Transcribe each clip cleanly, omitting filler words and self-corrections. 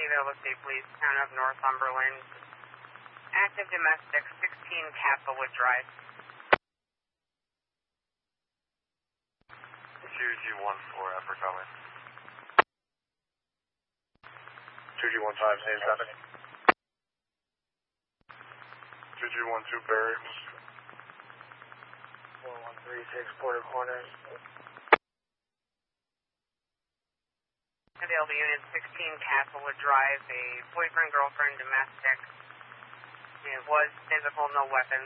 Any availability, please. Town of Northumberland. Active domestic, 16 Castlewood Drive. QG14 for calling. 2G15, same traffic. 2G12 Barracks. 4136 Porter Corners. Available unit 16 Castlewood Drive, a boyfriend-girlfriend domestic. It was physical, no weapons.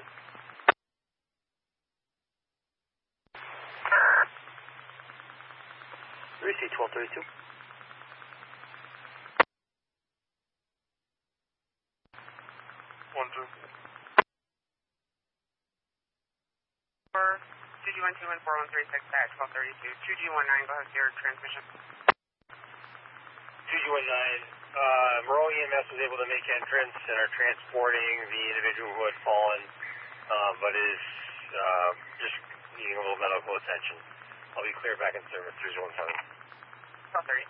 Receipt 1232. 1-2. 2G12 and 4136 at 1232. 2G19, go ahead with your transmission. 2G19, Monroe EMS was able to make entrance and are transporting the individual who had fallen, but is just needing a little medical attention. I'll be clear back in service, 317. 1230.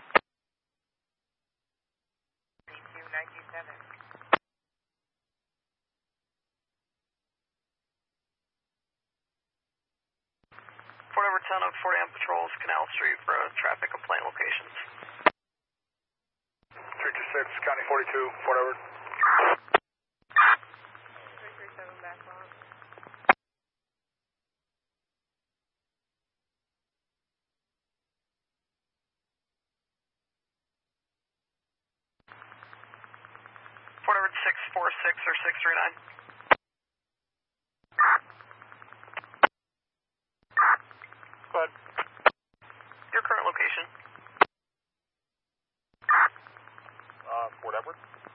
3297. Fort Edward 10 of 40 patrols, Canal Street for traffic complaint locations. 326, County 42, Fort Edward. 337 back on. Fort Edward 646 or 639. Go ahead. Your current location. Fort Edward.